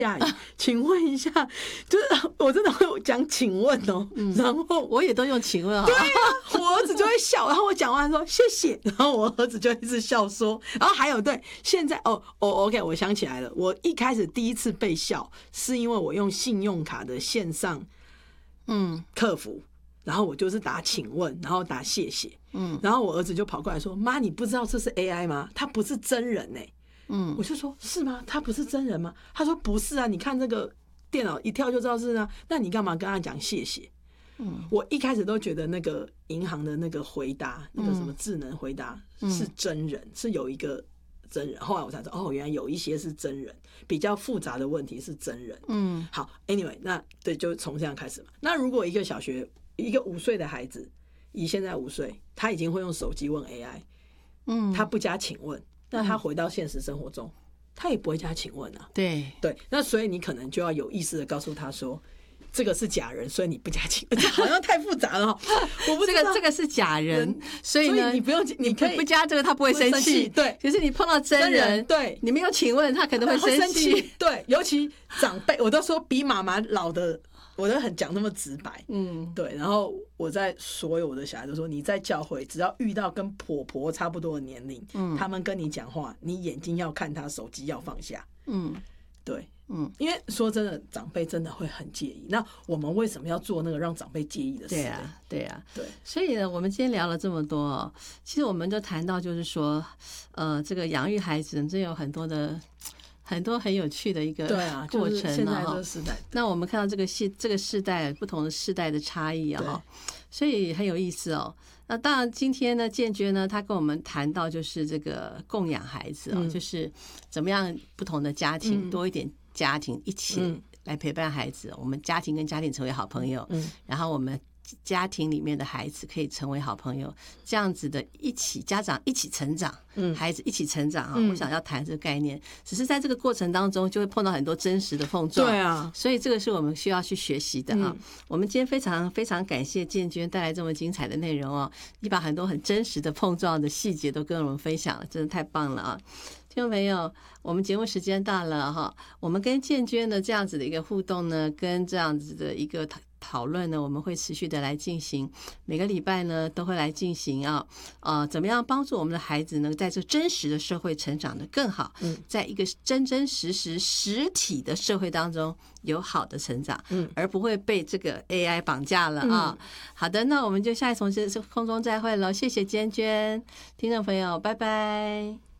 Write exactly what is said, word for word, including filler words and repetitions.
阿姨，请问一下，就是我真的会讲请问哦、嗯，然后我也都用请问啊。 对啊，我儿子就会笑，然后我讲完说谢谢，然后我儿子就一直笑说，然后还有对，现在哦哦 OK， 我想起来了，我一开始第一次被笑是因为我用信用卡的线上嗯客服。然后我就是打请问，然后打谢谢，嗯，然后我儿子就跑过来说：“妈，你不知道这是 A I 吗？他不是真人呢、欸。”嗯，我就说：“是吗？他不是真人吗？”他说：“不是啊，你看这个电脑一跳就知道是啊，那你干嘛跟他讲谢谢？”嗯，我一开始都觉得那个银行的那个回答，那个什么智能回答是真人，嗯、是有一个真人。后来我才知道，哦，原来有一些是真人，比较复杂的问题是真人。嗯，好 ，anyway， 那对，就从这样开始嘛。那如果一个小学一个五岁的孩子，以现在五岁，他已经会用手机问 A I， 嗯，他不加请问，那他回到现实生活中，他也不会加请问啊。 对对，那所以你可能就要有意识的告诉他说，这个是假人，所以你不加请问，好像太复杂了、哦。我不知道这个这个是假人，所以呢， 所以你不用，你可以不加这个，他不会生气。 对， 可是你碰到真人，真人对， 你没有请问，他可能会生气。 对，尤其长辈，我都说比妈妈老的。我都很讲那么直白，嗯，对。然后我在所有我的小孩都说，你在教会只要遇到跟婆婆差不多的年龄，嗯，他们跟你讲话，你眼睛要看他，手机要放下，嗯，对，嗯，因为说真的，长辈真的会很介意。那我们为什么要做那个让长辈介意的事？ 对啊，对啊， 对。 所以呢，我们今天聊了这么多、哦，其实我们就谈到，就是说，呃，这个养育孩子，真有很多的。很多很有趣的一个过程、啊就是、 现在这个时代， 那我们看到这个世这个世代不同的世代的差异啊，所以很有意思哦。那当然，今天呢，建娟呢，她跟我们谈到就是这个供养孩子哦、嗯，就是怎么样不同的家庭、嗯、多一点家庭一起来陪伴孩子，嗯、我们家庭跟家庭成为好朋友，嗯，然后我们。家庭里面的孩子可以成为好朋友，这样子的一起家长一起成长，嗯，孩子一起成长啊、嗯！我想要谈这个概念，只是在这个过程当中就会碰到很多真实的碰撞， 对啊， 所以这个是我们需要去学习的啊。嗯、我们今天非常非常感谢建娟带来这么精彩的内容哦，你把很多很真实的碰撞的细节都跟我们分享了，真的太棒了啊！听众朋友，我们节目时间到了哈，我们跟建娟的这样子的一个互动呢，跟这样子的一个讨论呢，我们会持续的来进行，每个礼拜呢都会来进行啊，呃，怎么样帮助我们的孩子呢，在这真实的社会成长得更好，嗯，在一个真真实实实体的社会当中有好的成长，嗯，而不会被这个 A I 绑架了啊。嗯、好的，那我们就下一次空中再会了，谢谢建娟，听众朋友，拜拜。